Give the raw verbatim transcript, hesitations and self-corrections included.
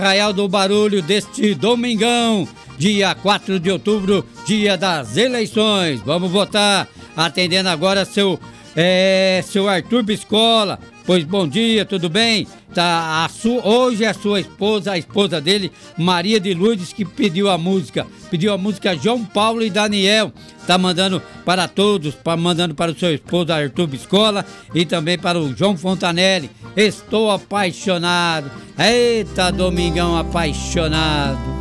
Arraial do Barulho deste domingão, dia quatro de outubro, dia das eleições. Vamos votar. Atendendo agora seu, é, seu Arthur Biscola. Pois bom dia, tudo bem? Tá, a sua, hoje a sua esposa, a esposa dele, Maria de Lourdes, que pediu a música. Pediu a música João Paulo e Daniel. Tá mandando para todos, pra, mandando para o seu esposo Arthur Biscola e também para o João Fontanelli. Estou apaixonado. Eita, domingão apaixonado.